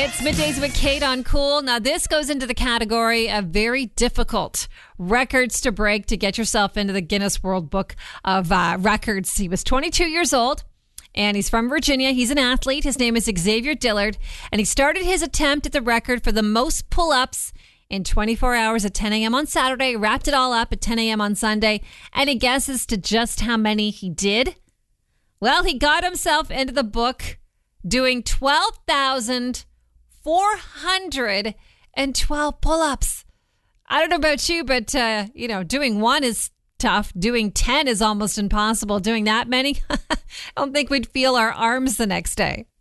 It's Middays with Kate on Cool. Now, this goes into the category of very difficult records to break to get yourself into the Guinness World Book of Records. He was 22 years old, and he's from Virginia. He's an athlete. His name is Xavier Dillard, and he started his attempt at the record for the most pull-ups in 24 hours at 10 a.m. on Saturday, wrapped it all up at 10 a.m. on Sunday. Any guesses to just how many he did? Well, he got himself into the book doing 12,412 pull-ups. I don't know about you, but, doing one is tough. Doing 10 is almost impossible. Doing that many, I don't think we'd feel our arms the next day.